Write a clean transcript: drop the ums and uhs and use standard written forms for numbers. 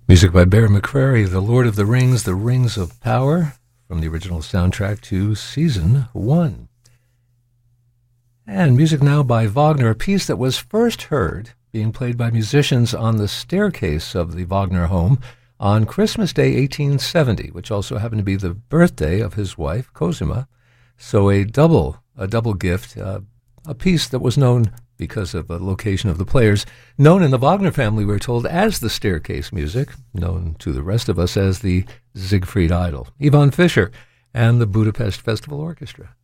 Music by Bear McCreary, The Lord of the Rings, The Rings of Power, from the original soundtrack to Season 1. And music now by Wagner, a piece that was first heard being played by musicians on the staircase of the Wagner home on Christmas Day 1870, which also happened to be the birthday of his wife, Cosima. So a double gift, a piece that was known because of the location of the players, known in the Wagner family, we're told, as the staircase music, known to the rest of us as the Siegfried Idyll. Yvonne Fischer and the Budapest Festival Orchestra.